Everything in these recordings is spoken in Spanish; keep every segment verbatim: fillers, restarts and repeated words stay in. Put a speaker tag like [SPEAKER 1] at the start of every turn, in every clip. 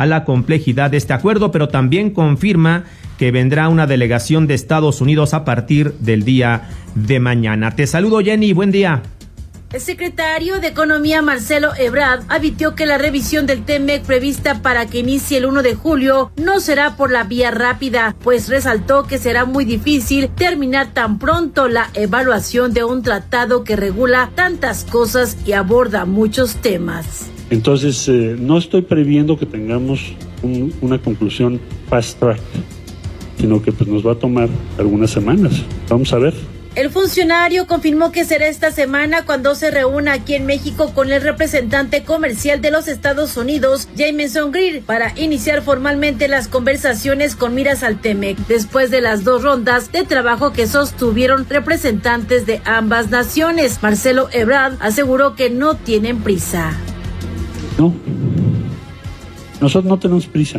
[SPEAKER 1] a la complejidad de este acuerdo, pero también confirma que vendrá una delegación de Estados Unidos a partir del día de mañana. Te saludo, Jenny, buen día.
[SPEAKER 2] El secretario de Economía, Marcelo Ebrard, advirtió que la revisión del T M E C prevista para que inicie el primero de julio no será por la vía rápida, pues resaltó que será muy difícil terminar tan pronto la evaluación de un tratado que regula tantas cosas y aborda muchos temas.
[SPEAKER 3] Entonces, eh, no estoy previendo que tengamos un, una conclusión fast track, sino que pues, nos va a tomar algunas semanas. Vamos a ver.
[SPEAKER 2] El funcionario confirmó que será esta semana cuando se reúna aquí en México con el representante comercial de los Estados Unidos, Jamieson Greer, para iniciar formalmente las conversaciones con miras al T M E C, después de las dos rondas de trabajo que sostuvieron representantes de ambas naciones. Marcelo Ebrard aseguró que no tienen prisa.
[SPEAKER 3] No, nosotros no tenemos prisa,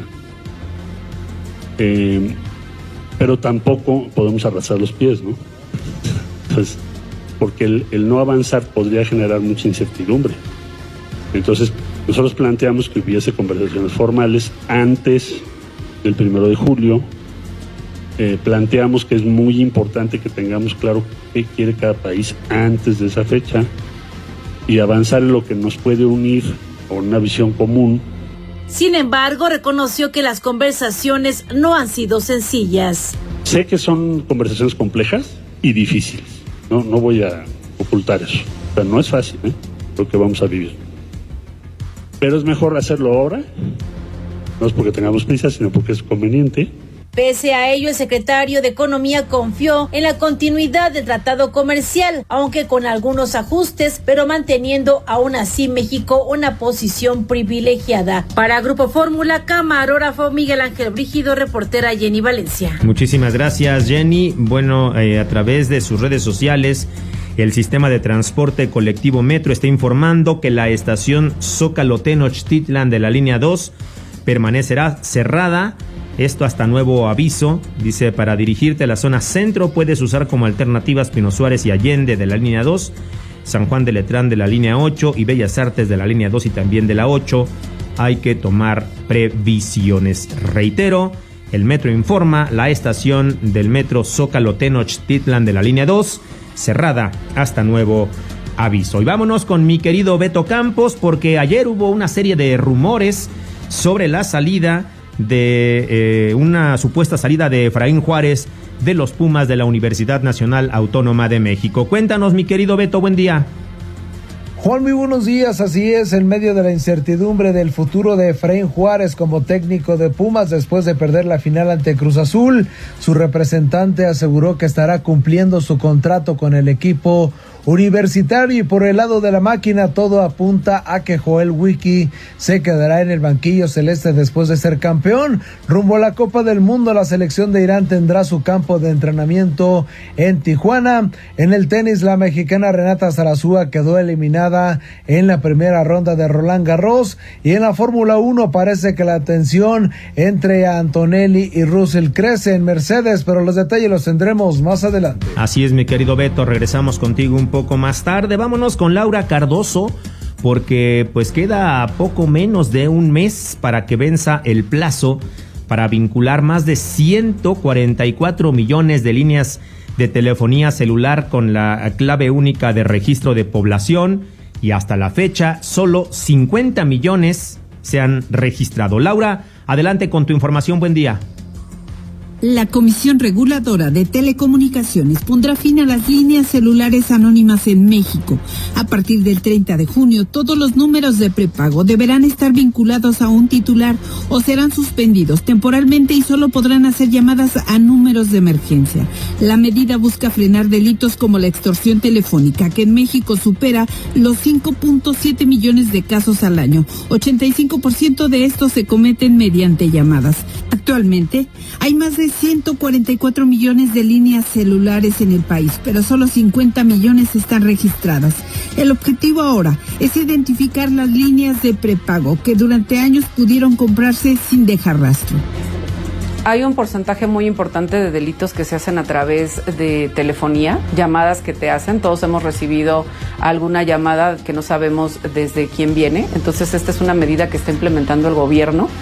[SPEAKER 3] eh, pero tampoco podemos arrastrar los pies, ¿no? Pues, porque el, el no avanzar podría generar mucha incertidumbre. Entonces, nosotros planteamos que hubiese conversaciones formales antes del primero de julio. Eh, planteamos que es muy importante que tengamos claro qué quiere cada país antes de esa fecha y avanzar en lo que nos puede unir con una visión común.
[SPEAKER 2] Sin embargo, reconoció que las conversaciones no han sido sencillas.
[SPEAKER 3] Sé que son conversaciones complejas y difíciles. No, no voy a ocultar eso. O sea, no es fácil, ¿eh? Lo que vamos a vivir. Pero es mejor hacerlo ahora, no es porque tengamos prisa, sino porque es conveniente.
[SPEAKER 2] Pese a ello, el secretario de Economía confió en la continuidad del tratado comercial, aunque con algunos ajustes, pero manteniendo aún así México una posición privilegiada. Para Grupo Fórmula, camarógrafo Miguel Ángel Brígido, reportera Jenny Valencia.
[SPEAKER 1] Muchísimas gracias, Jenny. Bueno, eh, a través de sus redes sociales, el sistema de transporte colectivo Metro está informando que la estación Zócalo-Tenochtitlan de la línea dos permanecerá cerrada. Esto hasta nuevo aviso. Dice, para dirigirte a la zona centro puedes usar como alternativas Pino Suárez y Allende de la línea dos, San Juan de Letrán de la línea ocho y Bellas Artes de la línea dos y también de la ocho. Hay que tomar previsiones. Reitero, el Metro informa, la estación del Metro Zócalo-Tenochtitlan de la línea dos cerrada hasta nuevo aviso. Y vámonos con mi querido Beto Campos, porque ayer hubo una serie de rumores sobre la salida de eh, una supuesta salida de Efraín Juárez de los Pumas de la Universidad Nacional Autónoma de México. Cuéntanos, mi querido Beto, buen día.
[SPEAKER 4] Juan, muy buenos días. Así es, en medio de la incertidumbre del futuro de Efraín Juárez como técnico de Pumas después de perder la final ante Cruz Azul, su representante aseguró que estará cumpliendo su contrato con el equipo universitario, y por el lado de la máquina todo apunta a que Joel Wiki se quedará en el banquillo celeste después de ser campeón. Rumbo a la Copa del Mundo, la selección de Irán tendrá su campo de entrenamiento en Tijuana. En el tenis, la mexicana Renata Zarazúa quedó eliminada en la primera ronda de Roland Garros, y en la Fórmula uno parece que la tensión entre Antonelli y Russell crece en Mercedes, pero los detalles los tendremos más adelante.
[SPEAKER 1] Así es, mi querido Beto, regresamos contigo un poco más tarde. Vámonos con Laura Cardoso, porque pues queda poco menos de un mes para que venza el plazo para vincular más de ciento cuarenta y cuatro millones de líneas de telefonía celular con la clave única de registro de población, y hasta la fecha solo cincuenta millones se han registrado. Laura, adelante con tu información, buen día.
[SPEAKER 5] La Comisión Reguladora de Telecomunicaciones pondrá fin a las líneas celulares anónimas en México. A partir del treinta de junio, todos los números de prepago deberán estar vinculados a un titular o serán suspendidos temporalmente y solo podrán hacer llamadas a números de emergencia. La medida busca frenar delitos como la extorsión telefónica, que en México supera los cinco punto siete millones de casos al año. ochenta y cinco por ciento de estos se cometen mediante llamadas. Actualmente, hay más de ciento cuarenta y cuatro millones de líneas celulares en el país, pero solo cincuenta millones están registradas. El objetivo ahora es identificar las líneas de prepago que durante años pudieron comprarse sin dejar rastro.
[SPEAKER 6] Hay un porcentaje muy importante de delitos que se hacen a través de telefonía, llamadas que te hacen. Todos hemos recibido alguna llamada que no sabemos desde quién viene. Entonces, esta es una medida que está implementando el gobierno